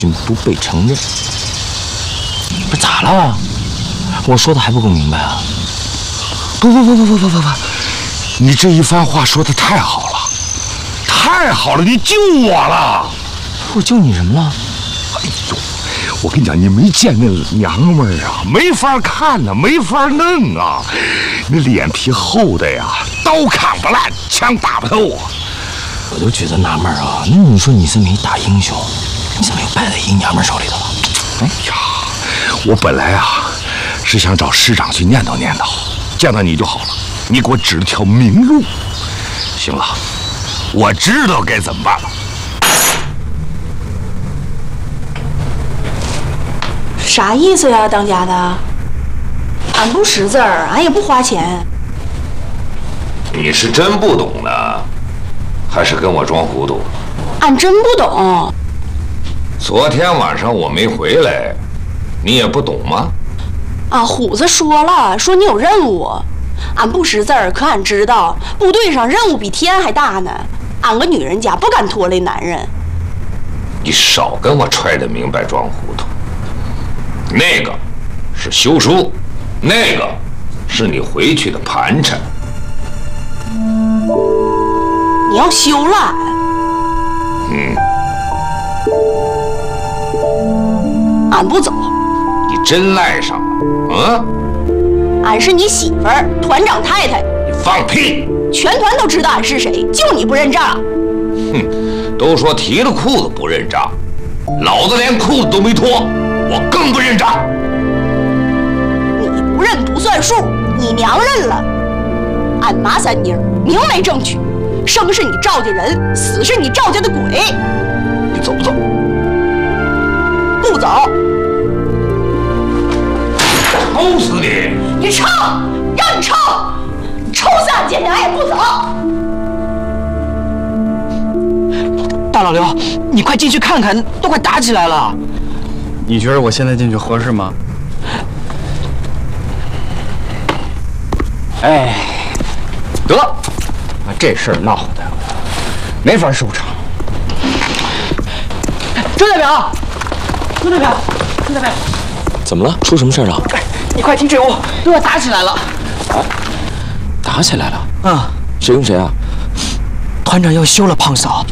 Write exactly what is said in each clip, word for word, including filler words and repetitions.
不被承认。不是咋了？我说的还不够明白啊？ 不不不不不不不不，你这一番话说的太好了，太好了，你救我了！ 我救你什么了？ 哎呦，我跟你讲，你没见那娘们儿啊，没法看呐、啊，没法弄啊，那脸皮厚的呀，刀砍不烂，枪打不透啊！ 我都觉得纳闷啊，那你说你这么一大英雄，你怎么又败在一娘们手里头了？ 哎呀，我本来啊是想找师长去念叨念叨，见到你就好了，你给我指了条明路。行了，我知道该怎么办了。 啥意思呀，当家的？俺不识字儿，俺也不花钱。 你是真不懂呢，还是跟我装糊涂？ 俺真不懂。 昨天晚上我没回来，你也不懂吗？ 啊，虎子说了，说你有任务。俺不识字儿，可俺知道，部队上任务比天还大呢。俺个女人家不敢拖累男人。 你少跟我揣着明白装糊涂。那个是休书，那个是你回去的盘缠。 你要休了？ 嗯。 俺不走。 你真赖上了，啊？ 俺是你媳妇儿，团长太太。 你放屁！ 全团都知道俺是谁，就你不认账。 哼，都说提了裤子不认账，老子连裤子都没脱，我更不认账。 你不认不算数，你娘认了。俺马三妮明媒正娶，生是你赵家人，死是你赵家的鬼。 你走不走？ 不走。 抽死你！ 你抽，让你抽，抽死俺姐娘也不走。 大老刘，你快进去看看，都快打起来了。 你觉得我现在进去合适吗？ 哎，得，这事儿闹的没法收场。周代表，周代表，周代表， 怎么了？出什么事了？ 你快进这屋，都要打起来了。 啊？打起来了？ 嗯， 谁跟谁啊？ 团长要休了胖嫂。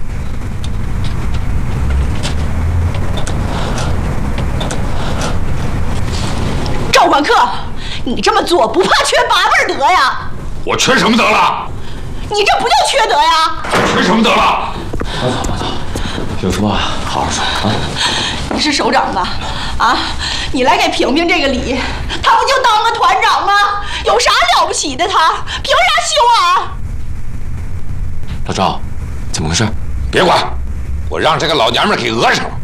赵管克，你这么做不怕缺八辈德呀？ 我缺什么德了？ 你这不叫缺德呀？ 缺什么德了？ 放走，放走，有什么话好好说啊！ 你是首长吧？啊，你来给平平这个礼，他不就当个团长吗？有啥了不起的他？凭啥休啊？ 老赵，怎么回事？ 别管，我让这个老娘们给讹上了。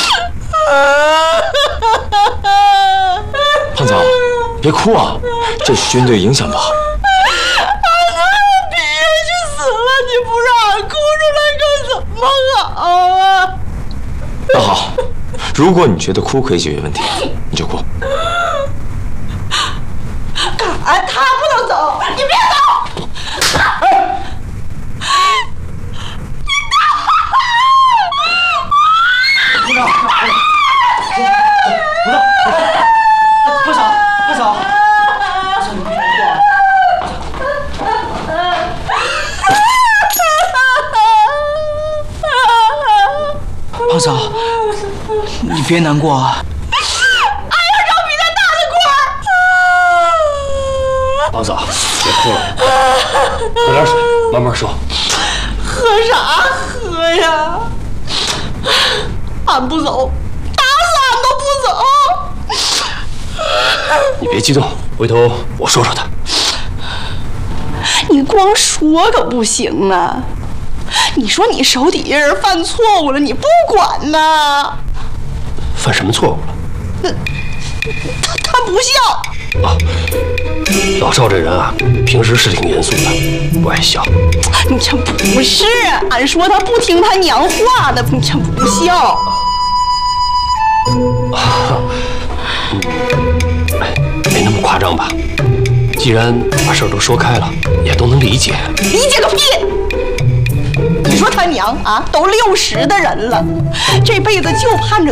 胖嫂，别哭啊，这是军队影响不好。 俺都逼着去死了，你不让俺哭出来，可怎么好啊？ 那好，如果你觉得哭可以解决问题，你就哭。 干啥？他不能走，你别走！哎部长，部长，胖嫂，胖嫂，胖嫂，你别难过。胖嫂，你别难过啊。 俺要找比他大的官。 胖嫂，别哭了，喝点水，慢慢说。 喝啥喝呀？俺不走，打死俺都不走。 你别激动，回头我说说他。 你光说可不行啊！你说你手底下人犯错误了，你不管呐？ 犯什么错误了？ 他他不孝啊！老赵这人啊，平时是挺严肃的，不爱笑。 你这不是，俺说他不听他娘话的，你这不孝。 啊，嗯，哎，没那么夸张吧？既然把事儿都说开了，也都能理解。 理解个屁！你说他娘啊，都六十的人了，这辈子就盼着